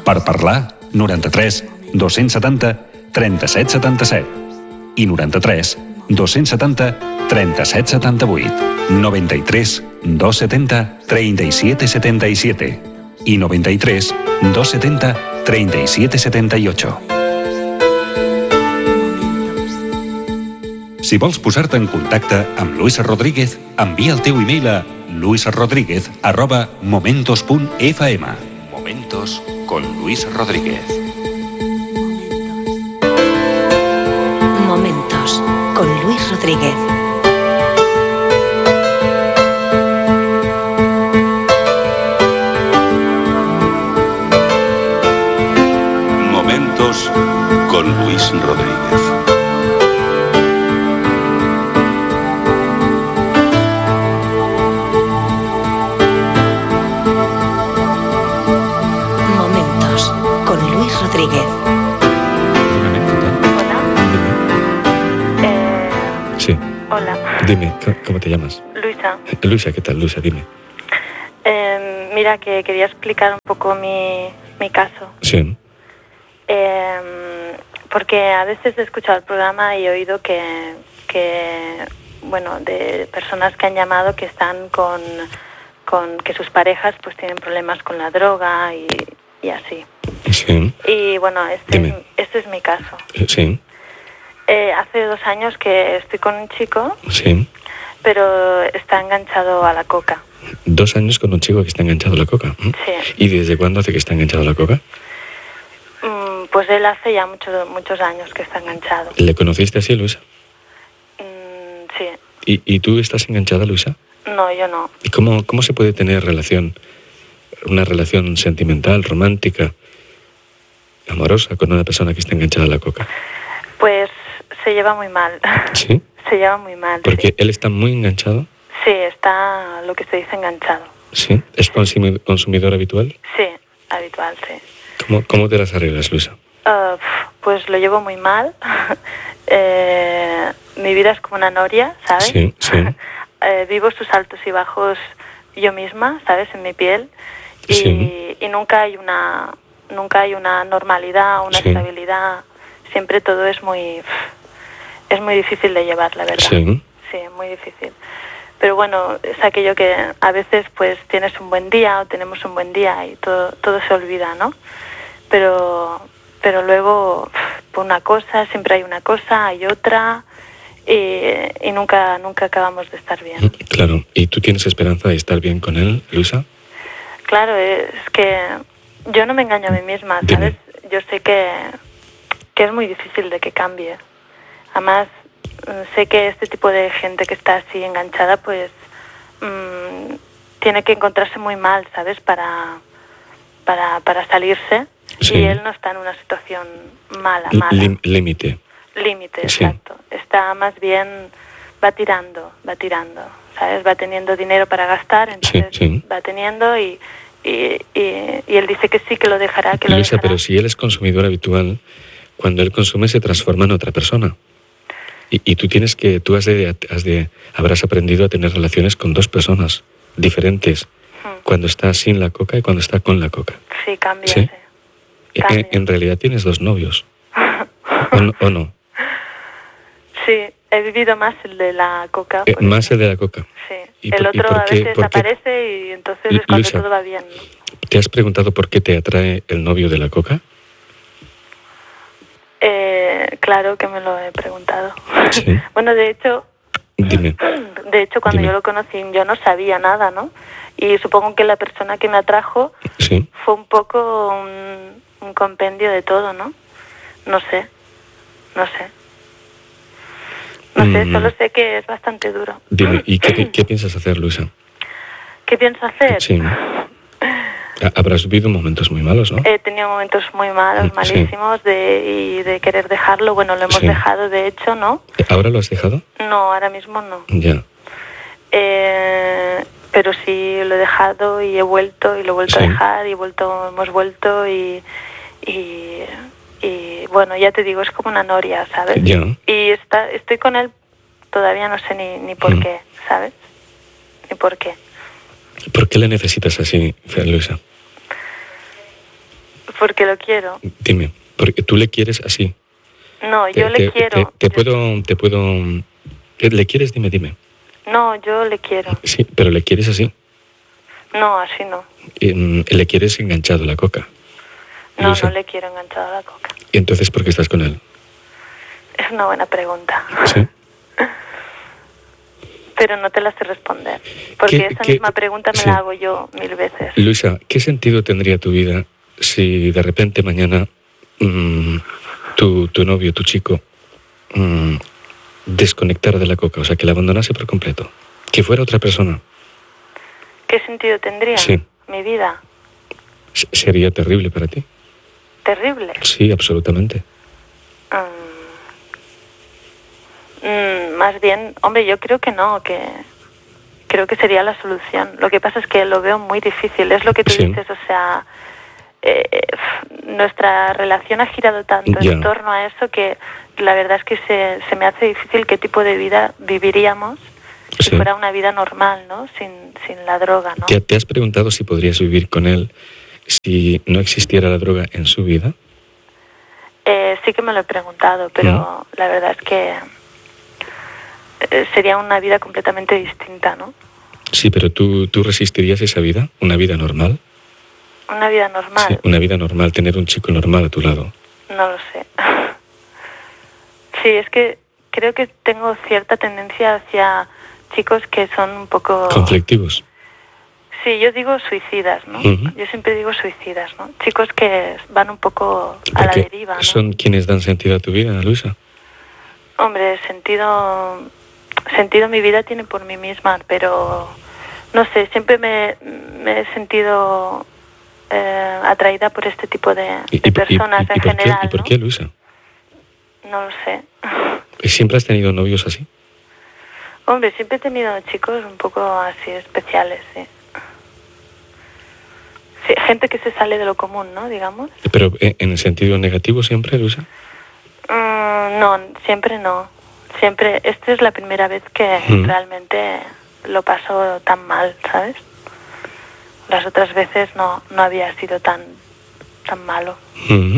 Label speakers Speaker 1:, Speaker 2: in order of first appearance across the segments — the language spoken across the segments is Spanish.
Speaker 1: Per parlar, 93 270 37 77 i 93 270 37 78, 93 270 37 77 i 93 270 37 78. Si vols posar-te en contacte amb Luis Rodríguez, envia el teu e-mail a luisrodríguez@momentos.fm. Momentos con Luis Rodríguez.
Speaker 2: Momentos con Luis Rodríguez.
Speaker 1: Momentos con Luis Rodríguez.
Speaker 2: Momentos con Luis Rodríguez.
Speaker 3: Sí.
Speaker 4: Hola.
Speaker 3: Dime, ¿cómo te llamas?
Speaker 4: Luisa.
Speaker 3: Luisa, ¿qué tal, Luisa? Dime.
Speaker 4: Mira, que quería explicar un poco mi caso.
Speaker 3: Sí.
Speaker 4: Porque a veces he escuchado el programa y he oído que bueno, de personas que han llamado que están con que sus parejas pues tienen problemas con la droga y así.
Speaker 3: Sí.
Speaker 4: Y bueno, este es mi caso.
Speaker 3: Sí.
Speaker 4: Hace 2 años que estoy con un chico,
Speaker 3: Sí.
Speaker 4: pero está enganchado a la coca.
Speaker 3: 2 años con un chico que está enganchado a la coca.
Speaker 4: Sí.
Speaker 3: ¿Y desde cuándo hace que está enganchado a la coca?
Speaker 4: Pues él hace ya muchos años que está enganchado.
Speaker 3: ¿Le conociste así, Luisa?
Speaker 4: Sí.
Speaker 3: ¿Y tú estás enganchada, Luisa?
Speaker 4: No, yo no.
Speaker 3: ¿Y cómo se puede tener una relación sentimental, romántica, amorosa con una persona que está enganchada a la coca?
Speaker 4: Pues se lleva muy mal.
Speaker 3: ¿Sí?
Speaker 4: Se lleva muy mal.
Speaker 3: Porque
Speaker 4: sí.
Speaker 3: él está muy enganchado.
Speaker 4: Sí, está lo que se dice enganchado.
Speaker 3: ¿Sí? ¿Es consumidor habitual?
Speaker 4: Sí, habitual, sí.
Speaker 3: ¿Cómo te las arreglas, Luisa?
Speaker 4: Pues lo llevo muy mal. Mi vida es como una noria, ¿sabes?
Speaker 3: Sí, sí.
Speaker 4: Vivo sus altos y bajos yo misma, ¿sabes? En mi piel. Y nunca hay una normalidad, una estabilidad. Siempre todo es muy difícil de llevar, la verdad.
Speaker 3: Sí.
Speaker 4: Sí, muy difícil. Pero bueno, es aquello que a veces pues tienes un buen día o tenemos un buen día y todo se olvida, ¿no? Pero luego, por una cosa, siempre hay una cosa, hay otra y nunca acabamos de estar bien.
Speaker 3: Claro. ¿Y tú tienes esperanza de estar bien con él, Luisa?
Speaker 4: Claro, es que yo no me engaño a mí misma, ¿sabes?
Speaker 3: Dime.
Speaker 4: Yo sé que es muy difícil de que cambie. Además, sé que este tipo de gente que está así enganchada, pues tiene que encontrarse muy mal, ¿sabes? Para salirse.
Speaker 3: Sí.
Speaker 4: Y él no está en una situación mala.
Speaker 3: Límite.
Speaker 4: Límite,
Speaker 3: Sí.
Speaker 4: exacto. Está más bien, va tirando, ¿sabes? Va teniendo dinero para gastar, entonces
Speaker 3: Sí.
Speaker 4: va teniendo y él dice que sí, que lo dejará, que lo
Speaker 3: Luisa,
Speaker 4: dejará.
Speaker 3: pero si él es consumidor habitual, cuando él consume se transforma en otra persona. Y tú habrás aprendido a tener relaciones con 2 personas diferentes, cuando está sin la coca y cuando está con la coca.
Speaker 4: Sí, cambia.
Speaker 3: ¿Sí?
Speaker 4: Cambia.
Speaker 3: En realidad tienes 2 novios. ¿O no?
Speaker 4: Sí, he vivido más el de la coca.
Speaker 3: Más el de la coca.
Speaker 4: Sí,
Speaker 3: ¿Y
Speaker 4: el
Speaker 3: por
Speaker 4: otro a
Speaker 3: qué?
Speaker 4: veces aparece y entonces es cuando
Speaker 3: Luisa,
Speaker 4: todo va bien, ¿no?
Speaker 3: ¿te has preguntado por qué te atrae el novio de la coca?
Speaker 4: Claro que me lo he preguntado.
Speaker 3: Sí.
Speaker 4: Bueno, de hecho,
Speaker 3: Dime.
Speaker 4: cuando
Speaker 3: Dime.
Speaker 4: yo lo conocí, yo no sabía nada, ¿no? Y supongo que la persona que me atrajo
Speaker 3: Sí.
Speaker 4: fue un poco un compendio de todo, ¿no? No sé. Solo sé que es bastante duro.
Speaker 3: Dime, ¿y qué piensas hacer, Luisa?
Speaker 4: ¿Qué pienso hacer?
Speaker 3: Sí. Habrás vivido momentos muy malos, ¿no?
Speaker 4: He tenido momentos muy malos, malísimos, de querer dejarlo. Bueno, lo hemos dejado, de hecho, ¿no?
Speaker 3: ¿Ahora lo has dejado?
Speaker 4: No, ahora mismo no.
Speaker 3: Ya.
Speaker 4: Pero sí lo he dejado y he vuelto y lo he vuelto a dejar y hemos vuelto y bueno, ya te digo, es como una noria, ¿sabes?
Speaker 3: Ya.
Speaker 4: Y estoy con él, todavía no sé ni por qué, ¿sabes? Ni por qué.
Speaker 3: ¿Por qué le necesitas así, Luisa?
Speaker 4: Porque lo quiero.
Speaker 3: Dime, porque tú le quieres así.
Speaker 4: No, yo le quiero.
Speaker 3: Te puedo... ¿Le quieres? Dime.
Speaker 4: No, yo le quiero.
Speaker 3: Sí, pero ¿le quieres así?
Speaker 4: No, así no.
Speaker 3: ¿Le quieres enganchado a la coca?
Speaker 4: No,
Speaker 3: Luisa.
Speaker 4: no le quiero enganchado a la coca.
Speaker 3: ¿Y entonces por qué estás con él?
Speaker 4: Es una buena pregunta.
Speaker 3: Sí.
Speaker 4: Pero no te la sé responder. Porque esa misma pregunta me
Speaker 3: sí.
Speaker 4: la hago yo 1000 veces.
Speaker 3: Luisa, ¿qué sentido tendría tu vida si de repente mañana tu novio, tu chico, desconectara de la coca? O sea, que la abandonase por completo. Que fuera otra persona.
Speaker 4: ¿Qué sentido tendría?
Speaker 3: Sí.
Speaker 4: Mi vida.
Speaker 3: ¿Sería terrible para ti?
Speaker 4: ¿Terrible?
Speaker 3: Sí, absolutamente.
Speaker 4: Más bien, hombre, yo creo que no, que creo que sería la solución. Lo que pasa es que lo veo muy difícil. Es lo que tú
Speaker 3: Sí.
Speaker 4: dices, o sea, nuestra relación ha girado tanto
Speaker 3: Ya.
Speaker 4: en torno a eso que la verdad es que se me hace difícil qué tipo de vida viviríamos si
Speaker 3: Sí.
Speaker 4: fuera una vida normal, ¿no? Sin la droga, ¿no?
Speaker 3: ¿Te has preguntado si podrías vivir con él si no existiera la droga en su vida?
Speaker 4: Sí que me lo he preguntado, pero la verdad es que sería una vida completamente distinta, ¿no?
Speaker 3: Sí, pero ¿tú resistirías esa vida? ¿Una vida normal?
Speaker 4: Una vida normal.
Speaker 3: Sí, una vida normal, tener un chico normal a tu lado.
Speaker 4: No lo sé. Sí, es que creo que tengo cierta tendencia hacia chicos que son un poco...
Speaker 3: Conflictivos.
Speaker 4: Sí, yo digo suicidas, ¿no?
Speaker 3: Ujú.
Speaker 4: Yo siempre digo suicidas, ¿no? Chicos que van un poco a la
Speaker 3: Porque
Speaker 4: deriva, ¿no?
Speaker 3: son quienes dan sentido a tu vida, Luisa.
Speaker 4: Hombre, sentido mi vida tiene por mí misma, pero no sé, siempre me he sentido atraída por este tipo de personas en general,
Speaker 3: ¿Y por
Speaker 4: ¿no?
Speaker 3: qué, Luisa?
Speaker 4: No lo sé.
Speaker 3: ¿Siempre has tenido novios así?
Speaker 4: Hombre, siempre he tenido chicos un poco así especiales, sí. Sí, gente que se sale de lo común, ¿no? Digamos.
Speaker 3: ¿Pero en el sentido negativo siempre, Luisa?
Speaker 4: No, siempre no. Siempre, esta es la primera vez que realmente lo paso tan mal, ¿sabes? Las otras veces no había sido tan malo.
Speaker 3: Ujú.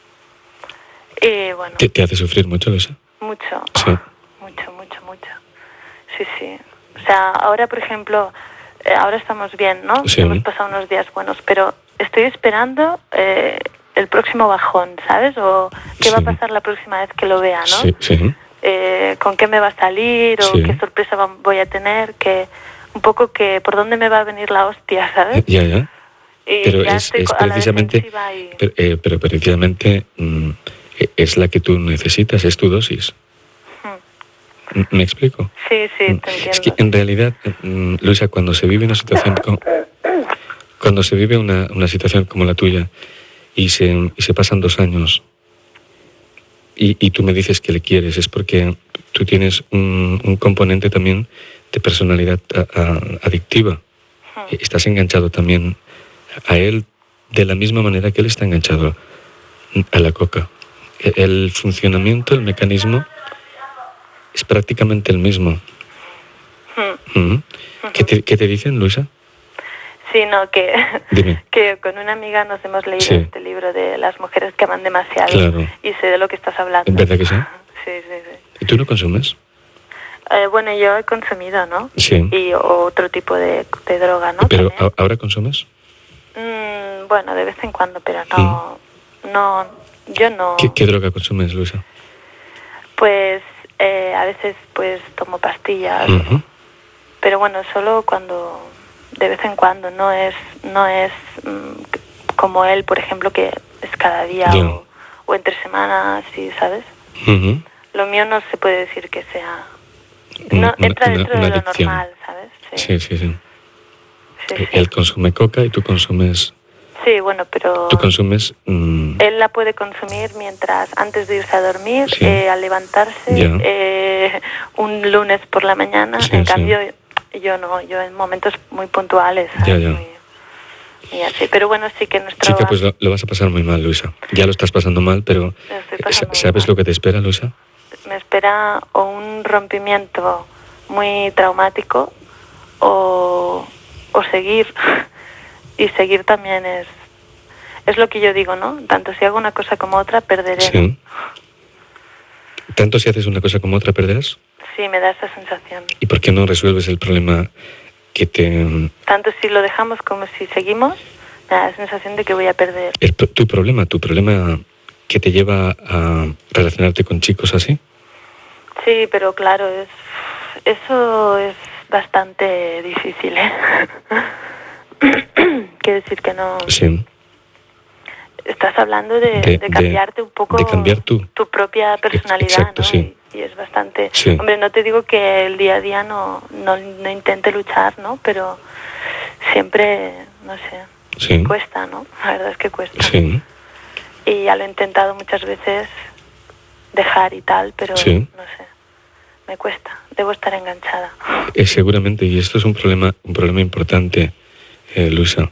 Speaker 4: Y bueno,
Speaker 3: ¿Te hace sufrir mucho, Luisa?
Speaker 4: mucho.
Speaker 3: Sí.
Speaker 4: Mucho. Sí. O sea, ahora, por ejemplo, ahora estamos bien, ¿no?
Speaker 3: Sí.
Speaker 4: Hemos pasado unos días buenos, pero estoy esperando el próximo bajón, ¿sabes? O qué va a pasar la próxima vez que lo vea, ¿no?
Speaker 3: Sí.
Speaker 4: Con qué me va a salir o
Speaker 3: Sí.
Speaker 4: qué sorpresa voy a tener, que un poco que por dónde me va a venir la hostia, ¿sabes?
Speaker 3: Ya.
Speaker 4: Y
Speaker 3: Pero
Speaker 4: ya
Speaker 3: es
Speaker 4: estoy a la
Speaker 3: precisamente,
Speaker 4: defensiva y...
Speaker 3: pero precisamente es la que tú necesitas, es tu dosis. ¿Me explico?
Speaker 4: Sí, te entiendo.
Speaker 3: Es que en realidad, Luisa, cuando se vive una situación una situación como la tuya y se pasan 2 años y tú me dices que le quieres, es porque tú tienes un componente también de personalidad adictiva. Estás enganchado también a él de la misma manera que él está enganchado a la coca. El funcionamiento, el mecanismo es prácticamente el mismo. ¿Qué te dicen, Luisa?
Speaker 4: Sí, no, que,
Speaker 3: Dime.
Speaker 4: que con una amiga nos hemos leído
Speaker 3: Sí.
Speaker 4: este libro de las mujeres que aman demasiado.
Speaker 3: Claro.
Speaker 4: Y sé de lo que estás hablando.
Speaker 3: ¿Verdad que sí?
Speaker 4: Sí.
Speaker 3: ¿Y tú no consumes?
Speaker 4: Bueno, yo he consumido, ¿no?
Speaker 3: Sí.
Speaker 4: Y otro tipo de droga, ¿no?
Speaker 3: ¿Pero
Speaker 4: También.
Speaker 3: ahora consumes?
Speaker 4: Bueno, de vez en cuando, pero no, yo no.
Speaker 3: ¿Qué droga consumes, Luisa?
Speaker 4: Pues a veces pues tomo pastillas,
Speaker 3: Ujú.
Speaker 4: pero bueno, solo cuando, de vez en cuando, no es como él, por ejemplo, que es cada día
Speaker 3: Ya.
Speaker 4: o entre semanas, ¿sí, sabes?
Speaker 3: Ujú.
Speaker 4: Lo mío no se puede decir que sea... No, entra dentro de lo
Speaker 3: adicción.
Speaker 4: normal, ¿sabes?
Speaker 3: Sí.
Speaker 4: Sí.
Speaker 3: Él consume coca y tú consumes...
Speaker 4: Sí, bueno, pero...
Speaker 3: Tú consumes...
Speaker 4: Él la puede consumir antes de irse a dormir,
Speaker 3: Sí.
Speaker 4: al levantarse, un lunes por la mañana.
Speaker 3: Sí,
Speaker 4: En
Speaker 3: sí.
Speaker 4: cambio, yo no, yo en momentos muy puntuales, ¿sabes?
Speaker 3: Ya.
Speaker 4: Y así. Pero bueno, sí que nuestro...
Speaker 3: Chica, pues lo vas a pasar muy mal, Luisa. Ya lo estás pasando mal, pero
Speaker 4: Lo estoy pasando muy
Speaker 3: ¿sabes
Speaker 4: mal.
Speaker 3: lo que te espera, Luisa?
Speaker 4: Me espera o un rompimiento muy traumático o seguir. Y seguir también es lo que yo digo, ¿no? Tanto si hago una cosa como otra, perderé.
Speaker 3: Sí.
Speaker 4: ¿No?
Speaker 3: ¿Tanto si haces una cosa como otra perderás?
Speaker 4: Sí, me da esa sensación.
Speaker 3: ¿Y por qué no resuelves el problema que te...
Speaker 4: Tanto si lo dejamos como si seguimos, me da la sensación de que voy a perder.
Speaker 3: tu problema que te lleva a relacionarte con chicos así?
Speaker 4: Sí, pero claro, eso es bastante difícil, ¿eh? Quiero decir que no...
Speaker 3: Sí.
Speaker 4: Estás hablando de cambiarte un poco...
Speaker 3: De cambiar tu
Speaker 4: propia personalidad,
Speaker 3: exacto,
Speaker 4: ¿no?
Speaker 3: Sí.
Speaker 4: Y es bastante...
Speaker 3: Sí.
Speaker 4: Hombre, no te digo que el día a día no intente luchar, ¿no? Pero siempre, no sé,
Speaker 3: Sí.
Speaker 4: cuesta, ¿no? La verdad es que cuesta.
Speaker 3: Sí.
Speaker 4: Y ya lo he intentado muchas veces dejar y tal, pero
Speaker 3: Sí.
Speaker 4: no sé, me cuesta. Debo estar enganchada.
Speaker 3: Seguramente, y esto es un problema importante, Luisa.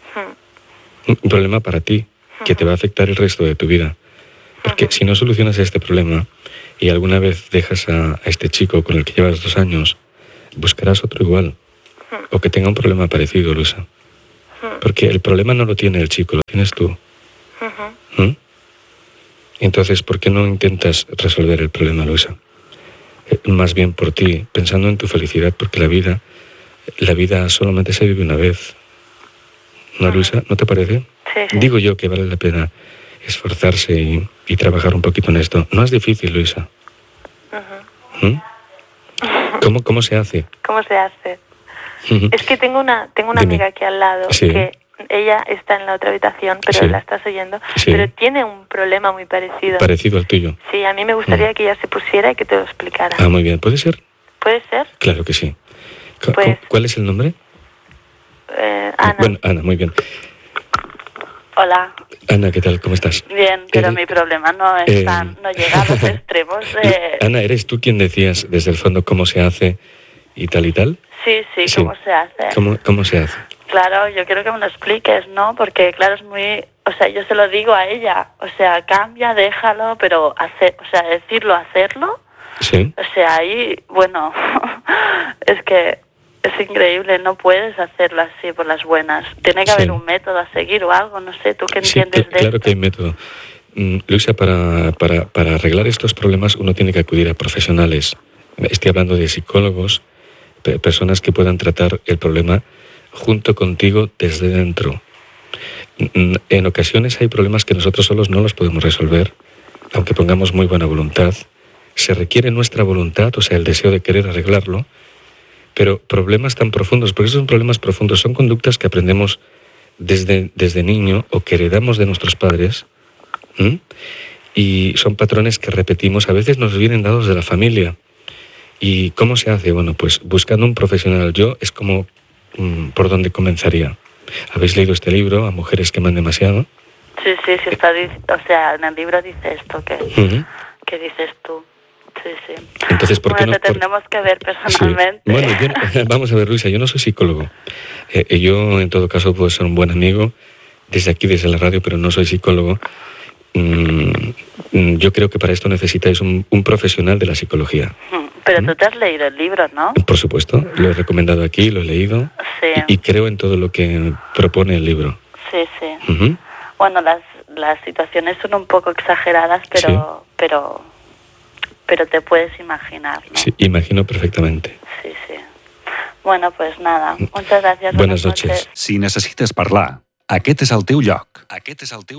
Speaker 3: Un problema para ti, que te va a afectar el resto de tu vida. Porque si no solucionas este problema y alguna vez dejas a este chico con el que llevas 2 años, buscarás otro igual. O que tenga un problema parecido, Luisa. Porque el problema no lo tiene el chico, lo tienes tú. ¿Mm? Entonces, ¿por qué no intentas resolver el problema, Luisa? Más bien por ti, pensando en tu felicidad, porque la vida solamente se vive una vez. ¿No, Luisa? ¿No te parece?
Speaker 4: Sí, sí.
Speaker 3: Digo yo que vale la pena esforzarse y trabajar un poquito en esto. No es difícil, Luisa. ¿Mm? ¿Cómo se hace?
Speaker 4: ¿Cómo se hace? Es que tengo una
Speaker 3: Dime.
Speaker 4: amiga aquí al lado,
Speaker 3: Sí.
Speaker 4: que ella está en la otra habitación, pero
Speaker 3: Sí.
Speaker 4: la estás oyendo,
Speaker 3: Sí.
Speaker 4: pero tiene un problema muy parecido.
Speaker 3: Parecido al tuyo.
Speaker 4: Sí, a mí me gustaría que ella se pusiera y que te lo explicara.
Speaker 3: Ah, muy bien. ¿Puede ser?
Speaker 4: ¿Puede ser?
Speaker 3: Claro que sí.
Speaker 4: Pues-
Speaker 3: ¿Cuál es el nombre?
Speaker 4: Ana.
Speaker 3: Bueno, Ana, muy bien.
Speaker 5: Hola,
Speaker 3: Ana, ¿qué tal? ¿Cómo estás?
Speaker 5: bien, pero
Speaker 3: Eres-
Speaker 5: mi problema no no llega a los extremos de...
Speaker 3: Ana, ¿eres tú quien decías desde el fondo cómo se hace y tal y tal?
Speaker 5: Sí,
Speaker 3: Sí.
Speaker 5: ¿cómo se hace?
Speaker 3: ¿Cómo se hace?
Speaker 5: Claro, yo quiero que me lo expliques, ¿no? Porque, claro, es muy... O sea, yo se lo digo a ella. O sea, cambia, déjalo, pero decirlo, hacerlo.
Speaker 3: Sí.
Speaker 5: O sea, ahí, bueno, es que es increíble, no puedes hacerlo así por las buenas. Tiene que haber
Speaker 3: Sí.
Speaker 5: un método a seguir o algo, no sé, ¿tú qué
Speaker 3: Sí,
Speaker 5: entiendes de
Speaker 3: claro
Speaker 5: esto?
Speaker 3: que hay método. Luisa, para arreglar estos problemas uno tiene que acudir a profesionales. Estoy hablando de psicólogos, personas que puedan tratar el problema junto contigo desde dentro. En ocasiones hay problemas que nosotros solos no los podemos resolver, aunque pongamos muy buena voluntad. Se requiere nuestra voluntad, o sea, el deseo de querer arreglarlo, pero problemas tan profundos, porque esos son problemas profundos, son conductas que aprendemos desde niño o que heredamos de nuestros padres, y son patrones que repetimos, a veces nos vienen dados de la familia. ¿Y cómo se hace? Bueno, pues buscando un profesional. Yo es como por donde comenzaría. ¿Habéis leído este libro, A mujeres que aman demasiado?
Speaker 5: Sí, está, o sea, en el libro dice esto que dices tú. Sí, sí.
Speaker 3: Entonces, ¿por qué
Speaker 5: bueno,
Speaker 3: no?
Speaker 5: te tendremos que ver personalmente.
Speaker 3: Sí. Bueno, vamos a ver, Luisa, yo no soy psicólogo. Yo, en todo caso, puedo ser un buen amigo desde aquí, desde la radio, pero no soy psicólogo. Yo creo que para esto necesitáis un profesional de la psicología.
Speaker 5: Pero tú te has leído el libro, ¿no?
Speaker 3: Por supuesto, lo he recomendado aquí, lo he leído.
Speaker 5: Sí.
Speaker 3: Y creo en todo lo que propone el libro.
Speaker 5: Sí. Bueno, las situaciones son un poco exageradas, pero te puedes imaginar, ¿no?
Speaker 3: Sí, imagino perfectamente.
Speaker 5: Sí. Bueno, pues nada, muchas gracias.
Speaker 3: Buenas noches.
Speaker 1: Si necessites parlar, aquest és el teu lloc. Aquest és el teu